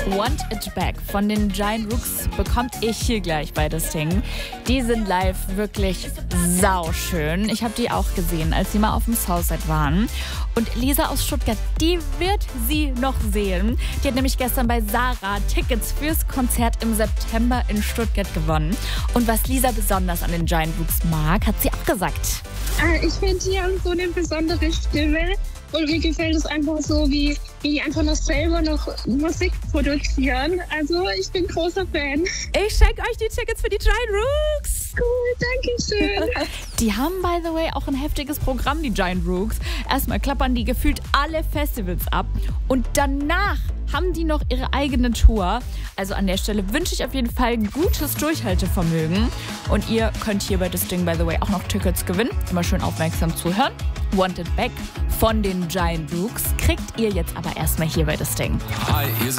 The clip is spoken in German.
Want It Back von den Giant Rooks bekommt ihr hier gleich bei das Ding. Die sind live wirklich sauschön. Ich habe die auch gesehen, als sie mal auf dem Southside waren. Und Lisa aus Stuttgart, die wird sie noch sehen. Die hat nämlich gestern bei Sarah Tickets fürs Konzert im September in Stuttgart gewonnen. Und was Lisa besonders an den Giant Rooks mag, hat sie auch gesagt. Ich finde, die haben so eine besondere Stimme. Und mir gefällt es einfach so, wie die einfach noch selber noch Musik produzieren. Also ich bin großer Fan. Ich schenke euch die Tickets für die Giant Rooks. Cool, danke schön. Die haben, by the way, auch ein heftiges Programm, die Giant Rooks. Erstmal klappern die gefühlt alle Festivals ab. Und danach haben die noch ihre eigene Tour. Also an der Stelle wünsche ich auf jeden Fall ein gutes Durchhaltevermögen. Und ihr könnt hier bei das Ding, by the way, auch noch Tickets gewinnen. Immer schön aufmerksam zuhören. Want It Back von den Giant Rooks kriegt ihr jetzt aber erstmal hier bei das Ding. Hi,